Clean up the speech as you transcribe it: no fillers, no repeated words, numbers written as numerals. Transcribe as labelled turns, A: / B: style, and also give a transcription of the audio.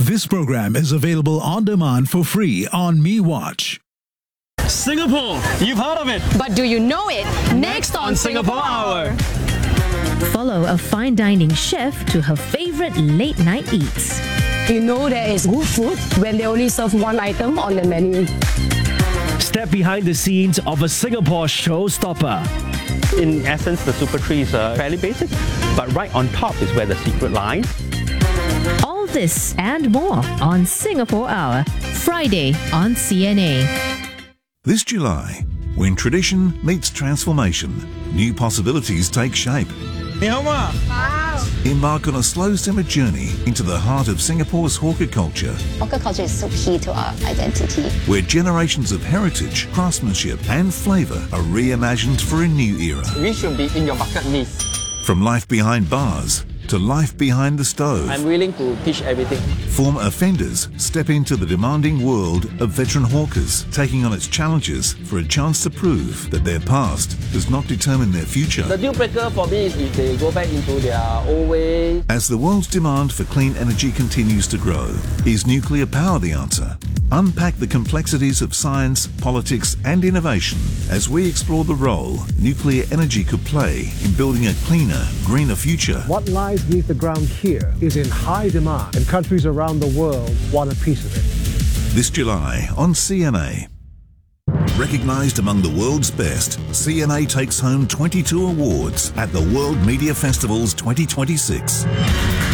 A: This program is available on demand for free on MeWatch.
B: Singapore, you've heard of it.
C: But do you know it? Next on Singapore Hour.
D: Follow a fine dining chef to her favorite late night eats.
C: You know there is good food when they only serve one item on the menu.
B: Step behind the scenes of a Singapore showstopper.
E: In essence, the Super 3 is fairly basic, but right on top is where the secret lies.
D: All this and more on Singapore Hour, Friday on CNA.
F: This July, when tradition meets transformation, new possibilities take shape. Embark on a slow simmer journey into the heart of Singapore's hawker culture.
G: Hawker culture is so key to our identity.
F: Where generations of heritage, craftsmanship and flavour are reimagined for a new era.
H: We should be in your bucket list.
F: From life behind bars to life behind the stove.
H: I'm willing to teach everything.
F: Former offenders step into the demanding world of veteran hawkers, taking on its challenges for a chance to prove that their past does not determine their future.
H: The deal breaker for me is if they go back into their old ways.
F: As the world's demand for clean energy continues to grow, is nuclear power the answer? Unpack the complexities of science, politics and innovation as we explore the role nuclear energy could play in building a cleaner, greener future.
I: What lies beneath the ground here is in high demand, and countries around the world want a piece of it.
F: This July on CNA. Recognised among the world's best, CNA takes home 22 awards at the World Media Festivals 2026.